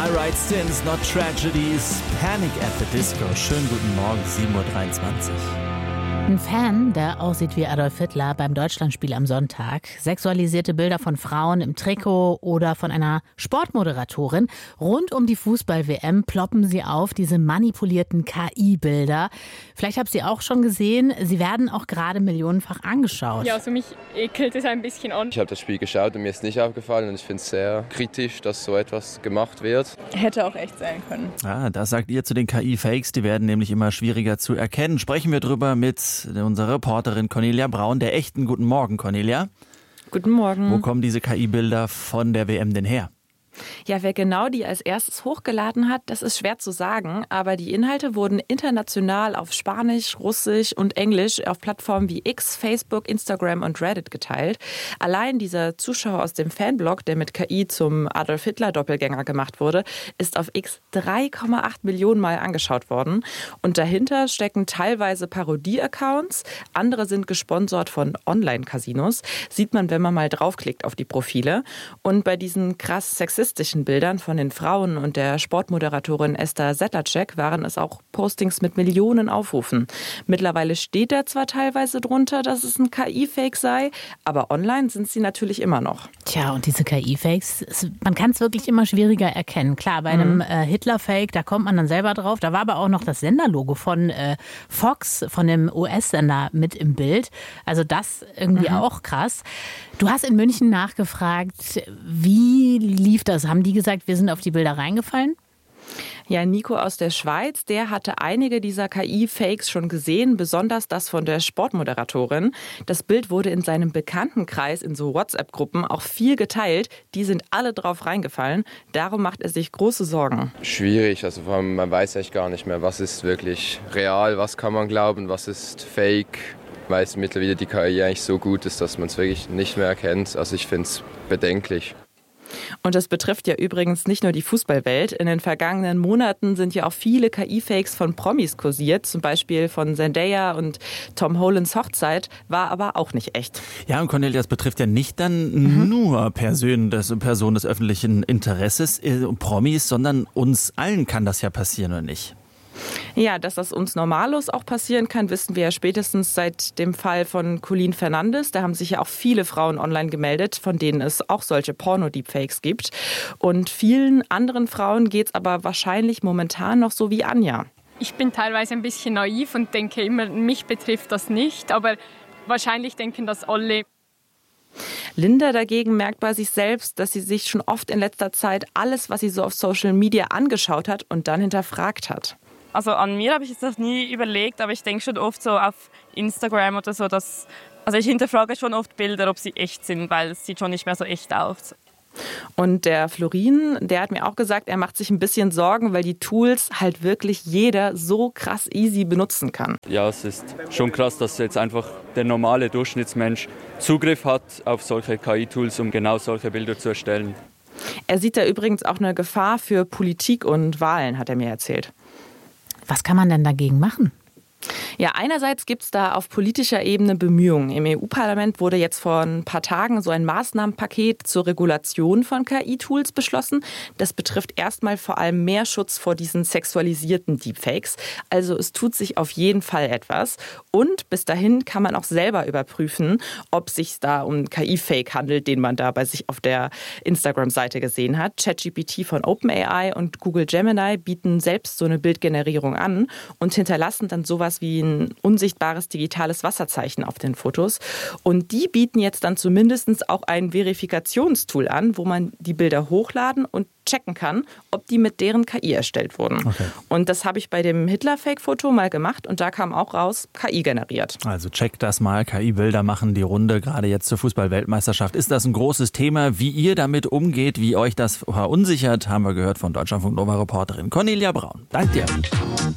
I write sins, not tragedies. Panic at the Disco. Schönen guten Morgen, 7.23 Uhr. Ein Fan, der aussieht wie Adolf Hitler beim Deutschlandspiel am Sonntag. Sexualisierte Bilder von Frauen im Trikot oder von einer Sportmoderatorin. Rund um die Fußball-WM ploppen sie auf, diese manipulierten KI-Bilder. Vielleicht habt ihr sie auch schon gesehen. Sie werden auch gerade millionenfach angeschaut. Ja, also mich ekelt es ein bisschen an. Ich habe das Spiel geschaut und mir ist nicht aufgefallen und ich finde es sehr kritisch, dass so etwas gemacht wird. Hätte auch echt sein können. Das sagt ihr zu den KI-Fakes. Die werden nämlich immer schwieriger zu erkennen. Sprechen wir drüber mit unserer Reporterin Cornelia Braun, der echten. Guten Morgen, Cornelia. Guten Morgen. Wo kommen diese KI-Bilder von der WM denn her? Ja, wer genau die als erstes hochgeladen hat, das ist schwer zu sagen. Aber die Inhalte wurden international auf Spanisch, Russisch und Englisch auf Plattformen wie X, Facebook, Instagram und Reddit geteilt. Allein dieser Zuschauer aus dem Fanblog, der mit KI zum Adolf-Hitler-Doppelgänger gemacht wurde, ist auf X 3,8 Millionen Mal angeschaut worden. Und dahinter stecken teilweise Parodie-Accounts. Andere sind gesponsert von Online-Casinos. Sieht man, wenn man mal draufklickt auf die Profile. Und bei diesen krass sexistischen Bildern von den Frauen und der Sportmoderatorin Esther Sedlacek waren es auch Postings mit Millionen Aufrufen. Mittlerweile steht da zwar teilweise drunter, dass es ein KI-Fake sei, aber online sind sie natürlich immer noch. Tja, und diese KI-Fakes, man kann es wirklich immer schwieriger erkennen. Klar, bei einem Hitler-Fake, da kommt man dann selber drauf. Da war aber auch noch das Senderlogo von Fox, von dem US-Sender, mit im Bild. Also das irgendwie auch krass. Du hast in München nachgefragt, wie lief das? Haben die gesagt, wir sind auf die Bilder reingefallen? Ja, Nico aus der Schweiz, der hatte einige dieser KI-Fakes schon gesehen, besonders das von der Sportmoderatorin. Das Bild wurde in seinem Bekanntenkreis in so WhatsApp-Gruppen auch viel geteilt. Die sind alle drauf reingefallen. Darum macht er sich große Sorgen. Schwierig, also vor allem, man weiß echt gar nicht mehr, was ist wirklich real, was kann man glauben, was ist fake. Weil es mittlerweile die KI eigentlich so gut ist, dass man es wirklich nicht mehr erkennt. Also ich finde es bedenklich. Und das betrifft ja übrigens nicht nur die Fußballwelt. In den vergangenen Monaten sind ja auch viele KI-Fakes von Promis kursiert. Zum Beispiel von Zendaya und Tom Hollands Hochzeit, war aber auch nicht echt. Ja, und Cornelia, das betrifft ja nicht dann nur Personen des öffentlichen Interesses, Promis, sondern uns allen kann das ja passieren, oder nicht? Ja, dass das uns Normalos auch passieren kann, wissen wir ja spätestens seit dem Fall von Colleen Fernandes. Da haben sich ja auch viele Frauen online gemeldet, von denen es auch solche Porno-Deepfakes gibt. Und vielen anderen Frauen geht es aber wahrscheinlich momentan noch so wie Anja. Ich bin teilweise ein bisschen naiv und denke immer, mich betrifft das nicht, aber wahrscheinlich denken das alle. Linda dagegen merkt bei sich selbst, dass sie sich schon oft in letzter Zeit alles, was sie so auf Social Media angeschaut hat und dann hinterfragt hat. Also an mir habe ich es noch nie überlegt, aber ich denke schon oft so auf Instagram oder so, also ich hinterfrage schon oft Bilder, ob sie echt sind, weil es sieht schon nicht mehr so echt aus. Und der Florin, der hat mir auch gesagt, er macht sich ein bisschen Sorgen, weil die Tools halt wirklich jeder so krass easy benutzen kann. Ja, es ist schon krass, dass jetzt einfach der normale Durchschnittsmensch Zugriff hat auf solche KI-Tools, um genau solche Bilder zu erstellen. Er sieht da übrigens auch eine Gefahr für Politik und Wahlen, hat er mir erzählt. Was kann man denn dagegen machen? Ja, einerseits gibt es da auf politischer Ebene Bemühungen. Im EU-Parlament wurde jetzt vor ein paar Tagen so ein Maßnahmenpaket zur Regulation von KI-Tools beschlossen. Das betrifft erstmal vor allem mehr Schutz vor diesen sexualisierten Deepfakes. Also es tut sich auf jeden Fall etwas. Und bis dahin kann man auch selber überprüfen, ob es sich da um einen KI-Fake handelt, den man da bei sich auf der Instagram-Seite gesehen hat. ChatGPT von OpenAI und Google Gemini bieten selbst so eine Bildgenerierung an und hinterlassen dann sowas wie ein unsichtbares digitales Wasserzeichen auf den Fotos. Und die bieten jetzt dann zumindest auch ein Verifikationstool an, wo man die Bilder hochladen und checken kann, ob die mit deren KI erstellt wurden. Okay. Und das habe ich bei dem Hitler-Fake-Foto mal gemacht und da kam auch raus, KI generiert. Also checkt das mal, KI-Bilder machen die Runde, gerade jetzt zur Fußball-Weltmeisterschaft. Ist das ein großes Thema? Wie ihr damit umgeht, wie euch das verunsichert, haben wir gehört von Deutschlandfunk Nova-Reporterin Cornelia Braun. Danke dir.